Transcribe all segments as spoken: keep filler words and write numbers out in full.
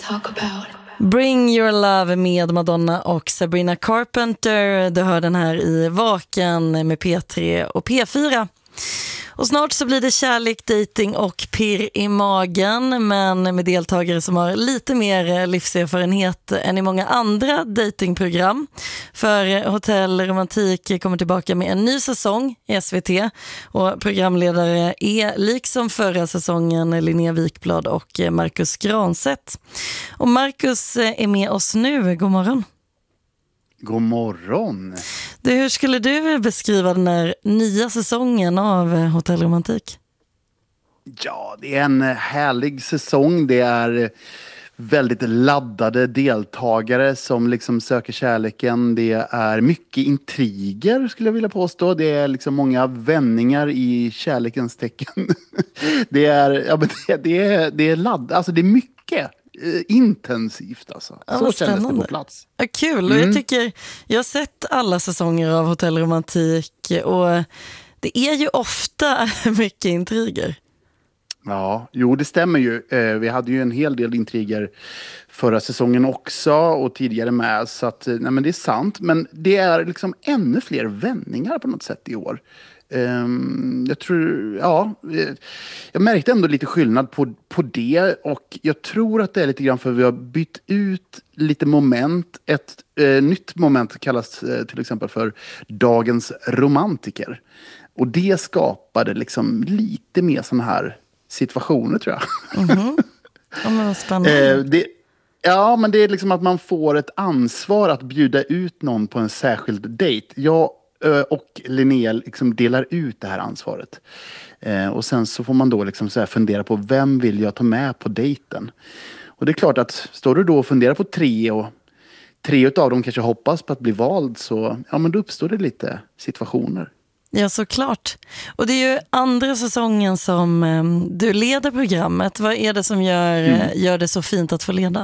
talk about. Bring Your Love med Madonna och Sabrina Carpenter. Du hör den här i Vaken med P tre och P fyra. Och snart så blir det kärlek, dating och pirr i magen, men med deltagare som har lite mer livserfarenhet än i många andra datingprogram. För Hotell Romantik kommer tillbaka med en ny säsong i S V T och programledare är liksom förra säsongen Linnea Wikblad och Marcus Granstedt. Och Marcus är med oss nu. God morgon. God morgon. Du, hur skulle du beskriva den här nya säsongen av Hotell Romantik? Ja, det är en härlig säsong. Det är väldigt laddade deltagare som liksom söker kärleken. Det är mycket intriger, skulle jag vilja påstå. Det är liksom många vändningar i kärlekens tecken. Det är, ja, men det, det är, det är ladd, alltså det är mycket. Intensivt alltså. Ja, så kändes det på plats. Ja, kul. Mm. Och jag tycker, jag har sett alla säsonger av Hotell Romantik och det är ju ofta mycket intriger. Ja, jo det stämmer ju. Vi hade ju en hel del intriger förra säsongen också och tidigare med, så att nej, men det är sant. Men det är liksom ännu fler vändningar på något sätt i år. Um, jag tror, ja, jag märkte ändå lite skillnad på, på det, och jag tror att det är lite grann för att vi har bytt ut lite moment. Ett eh, nytt moment kallas eh, till exempel för dagens romantiker, och det skapade liksom lite mer såna här situationer, tror jag. Mm-hmm. Ja, men vad spännande. eh, det, ja, men det är liksom att man får ett ansvar att bjuda ut någon på en särskild dejt. Jag och Linnea liksom delar ut det här ansvaret. Eh, och sen så får man då liksom så här fundera på vem vill jag ta med på dejten. Och det är klart att står du då och funderar på tre och tre av dem kanske hoppas på att bli vald, så ja, men då uppstår det lite situationer. Ja, såklart. Och det är ju andra säsongen som eh, du leder programmet. Vad är det som gör, mm. gör det så fint att få leda?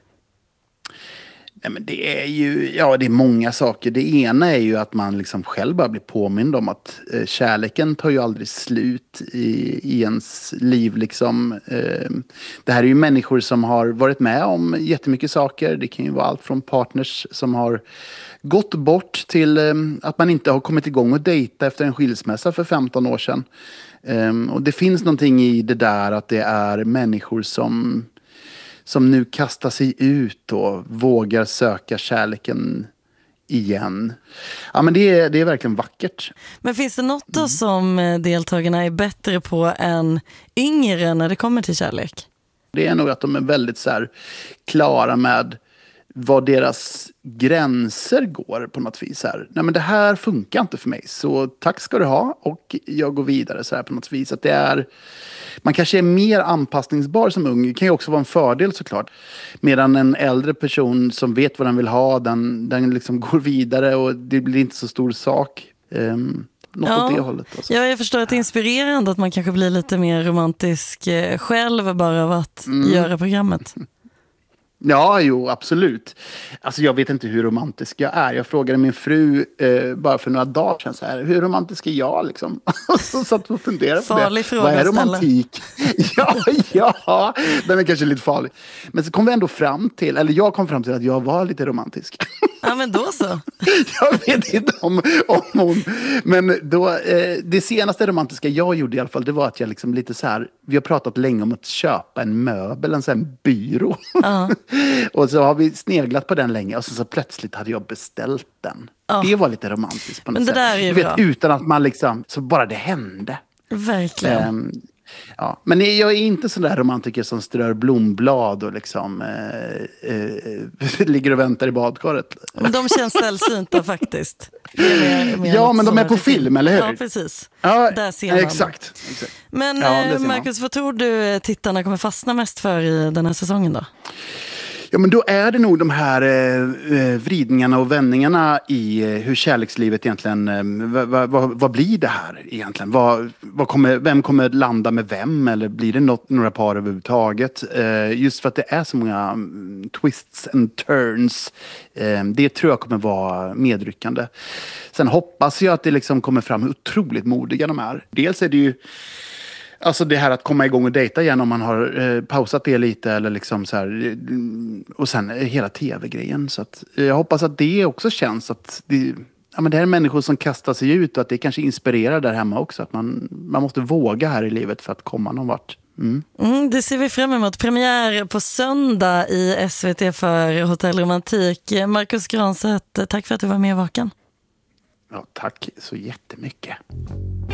Nej, men det är ju, ja, det är många saker. Det ena är ju att man liksom själv bara blir påmind om att eh, kärleken tar ju aldrig slut i, i ens liv liksom. Eh, det här är ju människor som har varit med om jättemycket saker. Det kan ju vara allt från partners som har gått bort till eh, att man inte har kommit igång och dejta efter en skilsmässa för femton år sedan. Eh, och det finns någonting i det där att det är människor som som nu kastar sig ut och vågar söka kärleken igen. Ja, men det är, det är verkligen vackert. Men finns det något då mm. som deltagarna är bättre på än yngre när det kommer till kärlek? Det är nog att de är väldigt så här klara med vad deras gränser går på något vis här. Nej, men det här funkar inte för mig, så tack ska du ha, och jag går vidare så här på något vis. Att det är, man kanske är mer anpassningsbar som ung. Det kan ju också vara en fördel såklart. Medan en äldre person som vet vad den vill ha, den, den liksom går vidare och det blir inte så stor sak. Um, något ja. åt det hållet. Alltså. Ja, jag förstår att det är inspirerande att man kanske blir lite mer romantisk själv bara av att mm. göra programmet. Ja, jo, absolut. Alltså jag vet inte hur romantisk jag är. Jag frågade min fru eh, bara för några dagar sedan så här, hur romantisk är jag liksom? Och så satt och funderade på farlig det. Fråga Vad är romantik? ja, ja, den är kanske lite farlig. Men så kom vi ändå fram till, eller jag kom fram till att jag var lite romantisk. Ja, men då så. jag vet inte om, om hon, men då, eh, det senaste romantiska jag gjorde i alla fall, det var att jag liksom lite så här, vi har pratat länge om att köpa en möbel, en sån här byrå. Ja. Och så har vi sneglat på den länge, och så, så plötsligt hade jag beställt den. Ja. Det var lite romantiskt på något men det sätt. där är ju du vet, bra. utan att man liksom, så bara det hände. Verkligen. Um, ja. Men jag är inte sån där romantiker som strör blomblad och liksom eh, eh, ligger och väntar i badkaret. Men de känns sällsynta faktiskt. Mer, mer ja, men de är på film, eller hur? Ja, precis. Ja, där ser man. Exakt. exakt. Men ja, Marcus, vad tror du tittarna kommer fastna mest för i den här säsongen då? Ja, men då är det nog de här eh, vridningarna och vändningarna i eh, hur kärlekslivet egentligen, eh, vad, vad, vad blir det här egentligen? Vad, vad kommer, vem kommer landa med vem? Eller blir det något, några par överhuvudtaget? Eh, just för att det är så många um, twists and turns. Eh, det tror jag kommer vara medryckande. Sen hoppas jag att det liksom kommer fram hur otroligt modiga de är. Dels är det ju Alltså det här att komma igång och dejta igen om man har eh, pausat det lite eller liksom så här. Och sen hela tv-grejen. Så att, jag hoppas att det också känns att det, ja, men det här är människor som kastar sig ut och att det kanske inspirerar där hemma också. Att man, man måste våga här i livet för att komma någon vart. Mm. Mm, det ser vi fram emot. Premiär på söndag i S V T för Hotell Romantik. Marcus Granstedt, tack för att du var med i Vaken. Ja, tack så jättemycket.